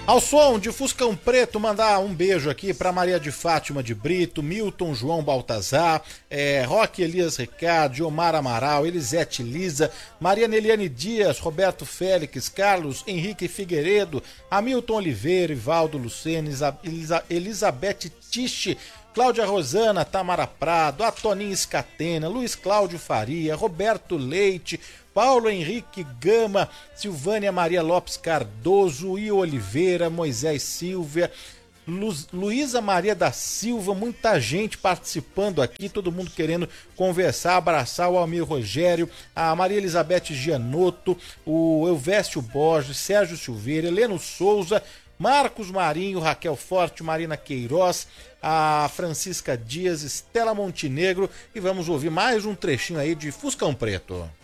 Ao som de Fuscão Preto, mandar um beijo aqui para Maria de Fátima de Brito, Milton João Baltazar, Roque Elias Ricardo, Omar Amaral, Elisete Lisa, Maria Neliane Dias, Roberto Félix, Carlos Henrique Figueiredo, Hamilton Oliveira, Ivaldo Lucene, Elizabeth Tiche, Cláudia Rosana, Tamara Prado, Atoninha Escatena, Luiz Cláudio Faria, Roberto Leite, Paulo Henrique Gama, Silvânia Maria Lopes Cardoso, I Oliveira, Moisés Silva, Luísa Maria da Silva, muita gente participando aqui, todo mundo querendo conversar, abraçar o Almir Rogério, a Maria Elizabeth Gianotto, o Elvésio Borges, Sérgio Silveira, Heleno Souza, Marcos Marinho, Raquel Forte, Marina Queiroz, a Francisca Dias, Estela Montenegro, e vamos ouvir mais um trechinho aí de Fuscão Preto.